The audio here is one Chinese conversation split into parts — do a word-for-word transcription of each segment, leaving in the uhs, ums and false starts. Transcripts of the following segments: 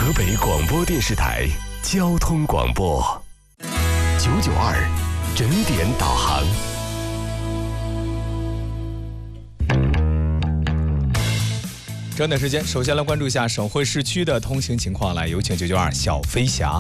河北广播电视台交通广播九九二整点导航。 整点时间，首先来关注一下省会市区的通行情况。来，有请九九二小飞侠。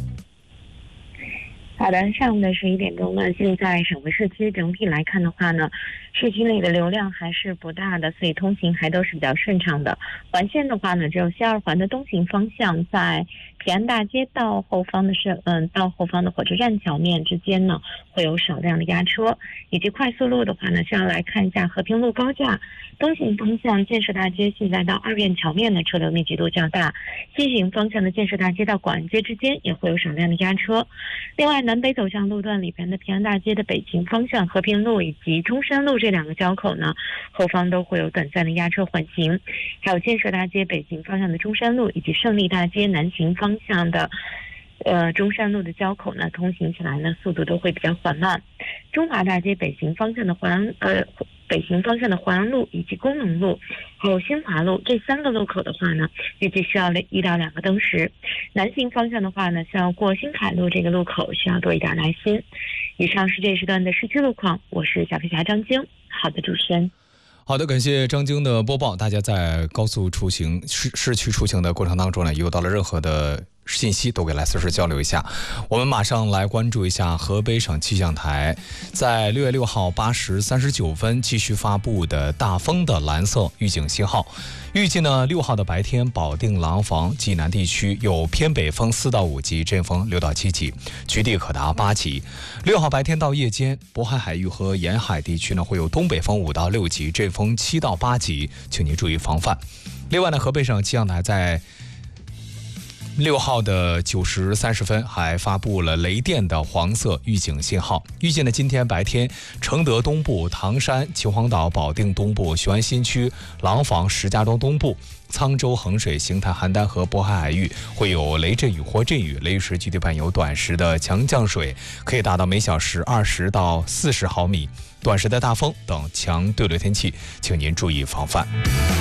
好的，上午的十一点钟呢，现在省会市区整体来看的话呢，市区内的流量还是不大的，所以通行还都是比较顺畅的。环线的话呢，只有西二环的东行方向，在平安大街到后方的是嗯到后方的火车站桥面之间呢，会有少量的压车。以及快速路的话呢，是要来看一下和平路高架东行方向建设大街现在到二院桥面的车流密集度较大，西行方向的建设大街到广安街之间也会有少量的压车。另外，南北走向路段里边的平安大街的北行方向和平路以及中山路这两个交口呢，后方都会有短暂的压车缓行。还有建设大街北行方向的中山路以及胜利大街南行方向的呃中山路的交口呢，通行起来呢速度都会比较缓慢。中华大街北行方向的环呃北行方向的环安路以及工农路还有新华路这三个路口的话呢，预计需要一到两个灯时。南行方向的话呢，需要过新凯路这个路口需要多一点耐心。以上是这时段的市区路况，我是小飞侠张晶。好的，主持人。 好的，感谢张晶的播报。大家在高速出行、市市区出行的过程当中呢，有到了任何的信息都给来随时交流一下。我们马上来关注一下河北省气象台在六月六号八时三十九分继续发布的大风的蓝色预警信号。预计呢，六号的白天，保定、廊坊、济南地区有偏北风四到五级，阵风六到七级，局地可达八级。六号白天到夜间，渤海海域和沿海地区呢会有东北风五到六级，阵风七到八级，请您注意防范。另外呢，河北省气象台在六号的九时三十分还发布了雷电的黄色预警信号。预计呢，今天白天，承德东部、唐山、秦皇岛、保定东部、雄安新区、廊坊、石家庄东部、沧州、衡水、邢台、邯郸和渤海海域会有雷阵雨或阵雨，雷雨时具体伴有短时的强降水，可以达到每小时二十到四十毫米，短时的大风等强对流天气，请您注意防范。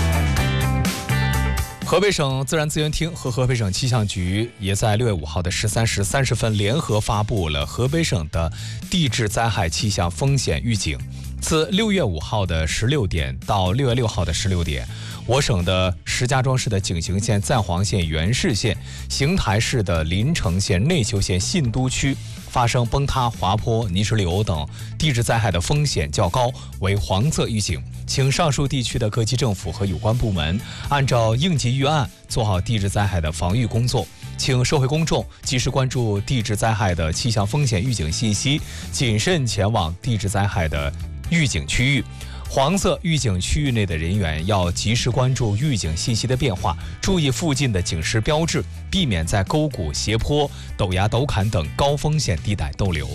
河北省自然资源厅和河北省气象局也在六月五号的十三时三十分联合发布了河北省的地质灾害气象风险预警。自六月五号的十六点到六月六号的十六点，我省的石家庄市的景行县、赞皇县、元氏县、邢台市的临城县、内丘县、信都区发生崩塌、滑坡、泥石流等地质灾害的风险较高，为黄色预警。请上述地区的各级政府和有关部门按照应急预案做好地质灾害的防御工作。请社会公众及时关注地质灾害的气象风险预警信息，谨慎前往地质灾害的预警区域。黄色预警区域内的人员要及时关注预警信息的变化，注意附近的警示标志，避免在沟谷、斜坡、陡崖陡坎等高风险地带逗留。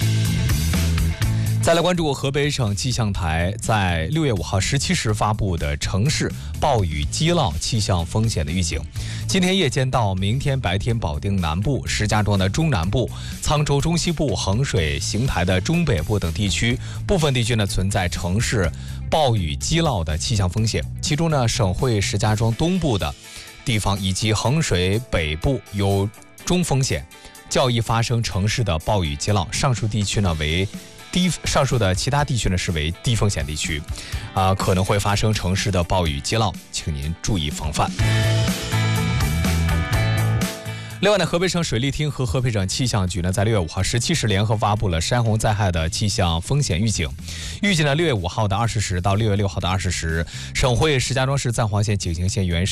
再来关注河北省气象台在六月五号十七时发布的城市暴雨激涝气象风险的预警。今天夜间到明天白天，保定南部、石家庄的中南部、沧州中西部、衡水、邢台的中北部等地区，部分地区呢存在城市暴雨激涝的气象风险。其中呢，省会石家庄东部的地方以及衡水北部有中风险，较易发生城市的暴雨激涝。上述地区呢为低，上述的其他地区呢是为低风险地区，啊、呃，可能会发生城市的暴雨激涝，请您注意防范。另外呢，河北省水利厅和河北省气象局呢，在六月五号十七时联合发布了山洪灾害的气象风险预警。预计呢，六月五号的二十时到六月六号的二十时，省会石家庄市、赞皇县、景行县、元氏